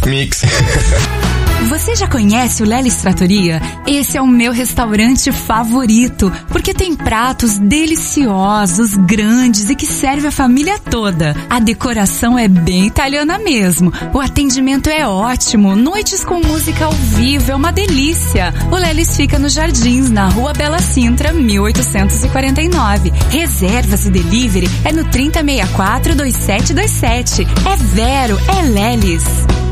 Mix. Você já conhece o Lelis Trattoria? Esse é o meu restaurante favorito, porque tem pratos deliciosos, grandes e que serve a família toda. A decoração é bem italiana mesmo. O atendimento é ótimo, noites com música ao vivo, é uma delícia. O Lelis fica nos Jardins, na Rua Bela Sintra, 1849. Reservas e delivery é no 3064-2727. É Vero, é Lelis.